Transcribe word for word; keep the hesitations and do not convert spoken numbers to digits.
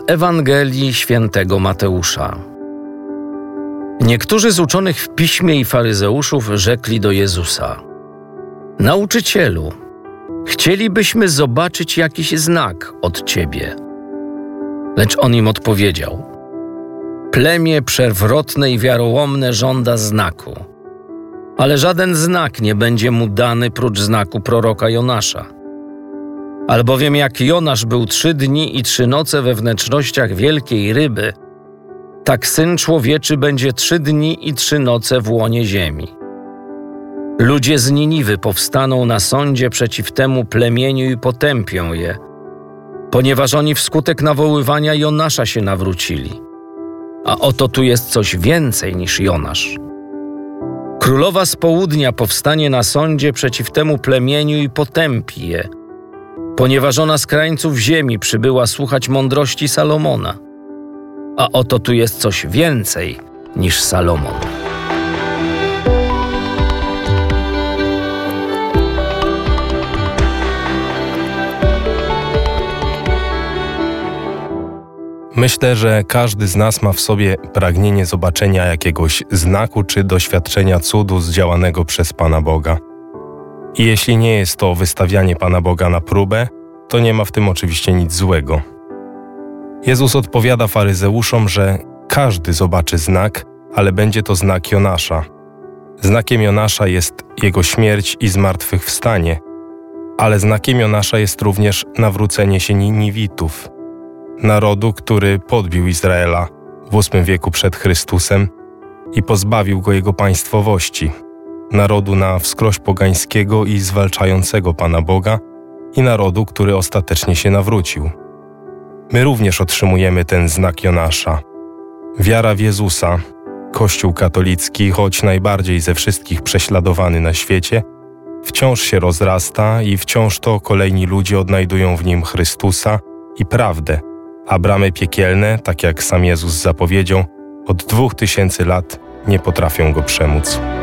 Ewangelii Świętego Mateusza. Niektórzy z uczonych w piśmie i faryzeuszów rzekli do Jezusa: Nauczycielu, chcielibyśmy zobaczyć jakiś znak od Ciebie. Lecz on im odpowiedział: Plemię przewrotne i wiarołomne żąda znaku, ale żaden znak nie będzie mu dany prócz znaku proroka Jonasza. Albowiem jak Jonasz był trzy dni i trzy noce we wnętrznościach wielkiej ryby, tak Syn Człowieczy będzie trzy dni i trzy noce w łonie ziemi. Ludzie z Niniwy powstaną na sądzie przeciw temu plemieniu i potępią je, ponieważ oni wskutek nawoływania Jonasza się nawrócili. A oto tu jest coś więcej niż Jonasz. Królowa z południa powstanie na sądzie przeciw temu plemieniu i potępi je, ponieważ ona z krańców ziemi przybyła słuchać mądrości Salomona. A oto tu jest coś więcej niż Salomon. Myślę, że każdy z nas ma w sobie pragnienie zobaczenia jakiegoś znaku czy doświadczenia cudu zdziałanego przez Pana Boga. I jeśli nie jest to wystawianie Pana Boga na próbę, to nie ma w tym oczywiście nic złego. Jezus odpowiada faryzeuszom, że każdy zobaczy znak, ale będzie to znak Jonasza. Znakiem Jonasza jest jego śmierć i zmartwychwstanie, ale znakiem Jonasza jest również nawrócenie się Niniwitów, narodu, który podbił Izraela w ósmym wieku przed Chrystusem i pozbawił go jego państwowości, narodu na wskroś pogańskiego i zwalczającego Pana Boga i narodu, który ostatecznie się nawrócił. My również otrzymujemy ten znak Jonasza. Wiara w Jezusa, Kościół katolicki, choć najbardziej ze wszystkich prześladowany na świecie, wciąż się rozrasta i wciąż to kolejni ludzie odnajdują w nim Chrystusa i prawdę, a bramy piekielne, tak jak sam Jezus zapowiedział, od dwóch tysięcy lat nie potrafią go przemóc.